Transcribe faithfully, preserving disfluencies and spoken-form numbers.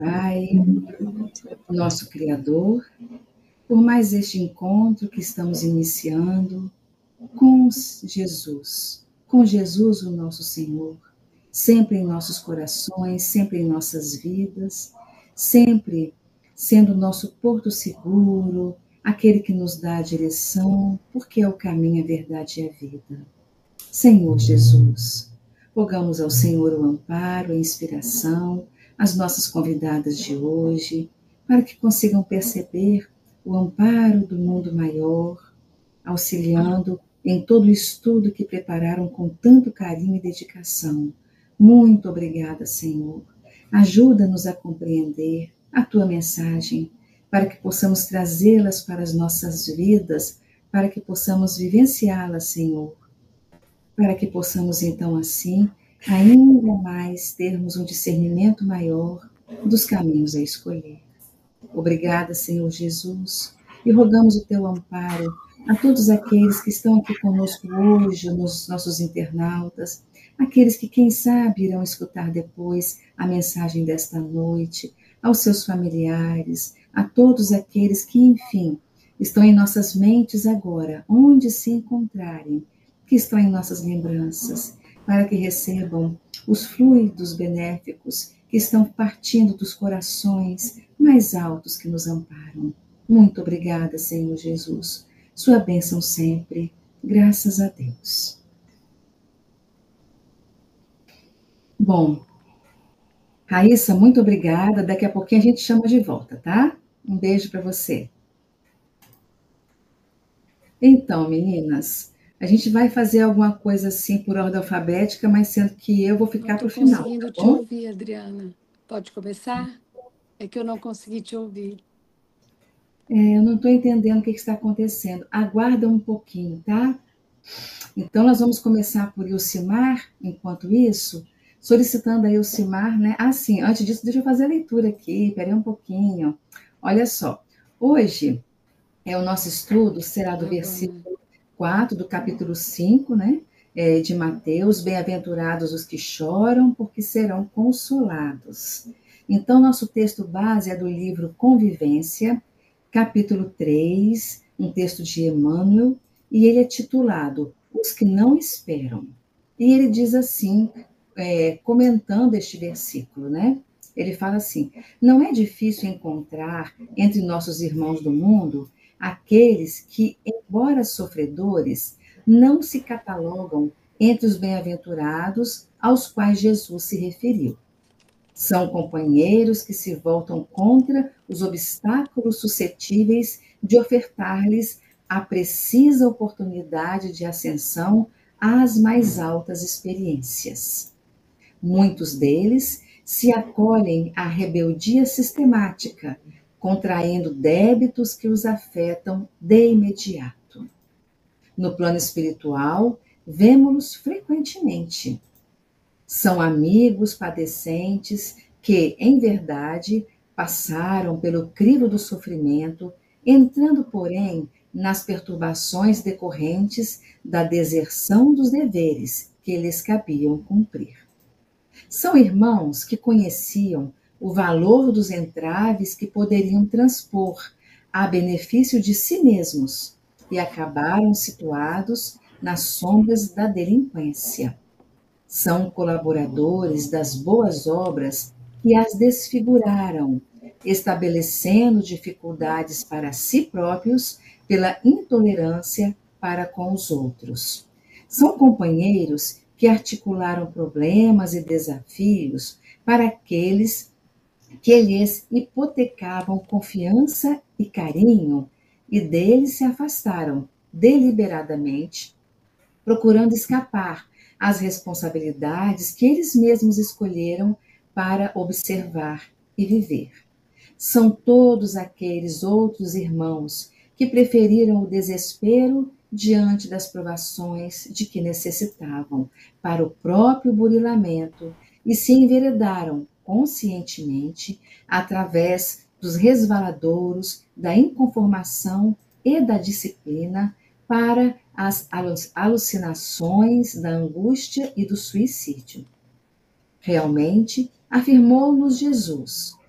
Pai, nosso Criador, por mais este encontro que estamos iniciando com Jesus, com Jesus, o nosso Senhor, sempre em nossos corações, sempre em nossas vidas, sempre sendo nosso porto seguro, aquele que nos dá a direção, porque é o caminho, a verdade e a vida. Senhor Jesus, rogamos ao Senhor o amparo, a inspiração, as nossas convidadas de hoje, para que consigam perceber o amparo do mundo maior, auxiliando em todo o estudo que prepararam com tanto carinho e dedicação. Muito obrigada, Senhor. Ajuda-nos a compreender a Tua mensagem, para que possamos trazê-las para as nossas vidas, para que possamos vivenciá-las, Senhor, para que possamos, então, assim, ainda mais termos um discernimento maior dos caminhos a escolher. Obrigada, Senhor Jesus, e rogamos o Teu amparo a todos aqueles que estão aqui conosco hoje, nos nossos internautas, aqueles que, quem sabe, irão escutar depois a mensagem desta noite, aos seus familiares, a todos aqueles que, enfim, estão em nossas mentes agora, onde se encontrarem, que estão em nossas lembranças, para que recebam os fluidos benéficos que estão partindo dos corações mais altos que nos amparam. Muito obrigada, Senhor Jesus. Sua bênção sempre. Graças a Deus. Bom, Raíssa, muito obrigada. Daqui a pouquinho a gente chama de volta, tá? Um beijo para você. Então, meninas, a gente vai fazer alguma coisa assim por ordem alfabética, mas sendo que eu vou ficar para o final. Não estou conseguindo tá te ouvir, Adriana. Pode começar? É que eu não consegui te ouvir. É, eu não estou entendendo o que, que está acontecendo. Aguarda um pouquinho, tá? Então, nós vamos começar por Ilcimar, enquanto isso, solicitando a Ilcimar, né? Ah, sim, antes disso, deixa eu fazer a leitura aqui, peraí um pouquinho. Olha só, hoje é o nosso estudo, será do Tá versículo quatro, do capítulo cinco, né? É, de Mateus, bem-aventurados os que choram, porque serão consolados. Então, nosso texto base é do livro Convivência, capítulo três, um texto de Emmanuel, e ele é titulado Os que não esperam. E ele diz assim, é, comentando este versículo, né? Ele fala assim: não é difícil encontrar entre nossos irmãos do mundo aqueles que, embora sofredores, não se catalogam entre os bem-aventurados aos quais Jesus se referiu. São companheiros que se voltam contra os obstáculos suscetíveis de ofertar-lhes a precisa oportunidade de ascensão às mais altas experiências. Muitos deles se acolhem à rebeldia sistemática, contraindo débitos que os afetam de imediato. No plano espiritual, vemos-los frequentemente. São amigos padecentes que, em verdade, passaram pelo crivo do sofrimento, entrando, porém, nas perturbações decorrentes da deserção dos deveres que lhes cabiam cumprir. São irmãos que conheciam o valor dos entraves que poderiam transpor a benefício de si mesmos e acabaram situados nas sombras da delinquência. São colaboradores das boas obras que as desfiguraram, estabelecendo dificuldades para si próprios pela intolerância para com os outros. São companheiros que articularam problemas e desafios para aqueles que lhes hipotecavam confiança e carinho e deles se afastaram deliberadamente, procurando escapar às responsabilidades que eles mesmos escolheram para observar e viver. São todos aqueles outros irmãos que preferiram o desespero diante das provações de que necessitavam para o próprio burilamento e se enveredaram conscientemente através dos resvaladouros da inconformação e da disciplina para as alucinações da angústia e do suicídio. Realmente, afirmou-nos Jesus,